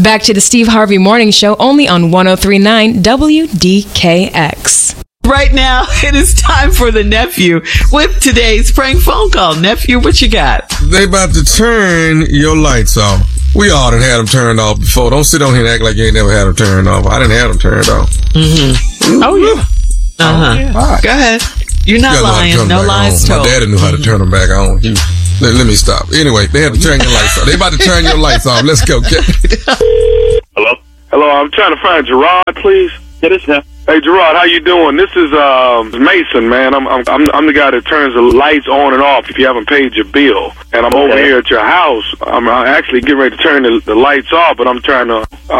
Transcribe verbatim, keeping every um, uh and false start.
Back to the Steve Harvey Morning Show, only on one oh three point nine W D K X. Right now, it is time for the nephew with today's prank phone call. Nephew, what you got? They about to turn your lights off. We all done had them turned off before. Don't sit on here and act like you ain't never had them turned off. I didn't have them turned off. Mm-hmm. Oh, yeah. Uh-huh. Yeah. Right. Go ahead. You're not you lying. No lies told. My daddy knew how to turn them back on. He, let, let me stop. Anyway, they had to turn your lights off. They about to turn your lights off. Let's go. Hello? Hello, I'm trying to find Gerard, please. It is him. Hey, Gerard, how you doing? This is uh, Mason, man. I'm, I'm I'm the guy that turns the lights on and off if you haven't paid your bill. And I'm okay. over here at your house. I'm actually getting ready to turn the, the lights off, but I'm trying to